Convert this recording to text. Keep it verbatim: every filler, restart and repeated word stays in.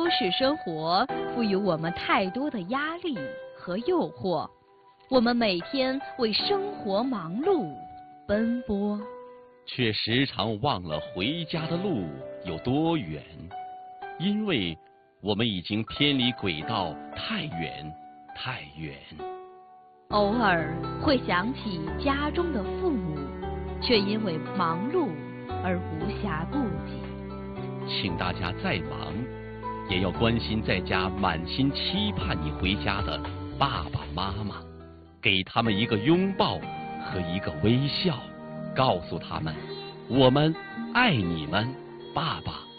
市生活赋予我们太多的压力和诱惑，我们每天为生活忙碌奔波， 却时常忘了回家的路有多远，因为我们已经偏离轨道太远太远。 偶尔会想起家中的父母，却因为忙碌而无暇顾及。 请大家再忙，也要关心在家满心期盼你回家的爸爸妈妈，给他们一个拥抱和一个微笑，告诉他们我们爱你们，爸爸